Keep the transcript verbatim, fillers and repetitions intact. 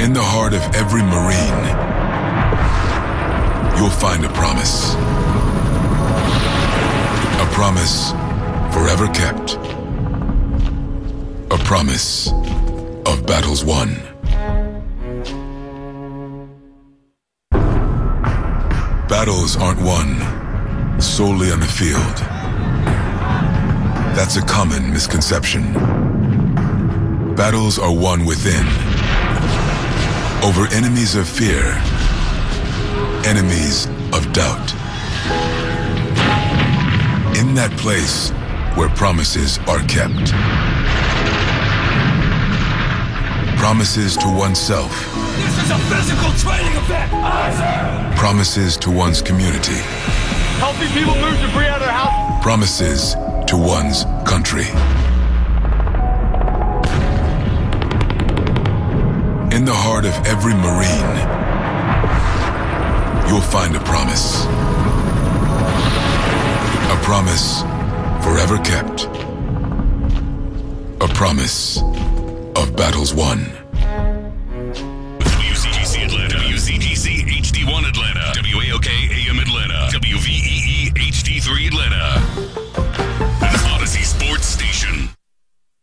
In the heart of every Marine, you'll find a promise. A promise forever kept. A promise of battles won. Battles aren't won solely on the field. That's a common misconception. Battles are won within, over enemies of fear, enemies of doubt. In that place where promises are kept. Promises to oneself. This is a physical training event! Aye, sir! Promises to one's community. Helping people move debris out of their house. Promises to one's country. In the heart of every Marine, you'll find a promise. A promise forever kept. A promise of battles won. W C G C Atlanta, W C G C H D one Atlanta, W A O K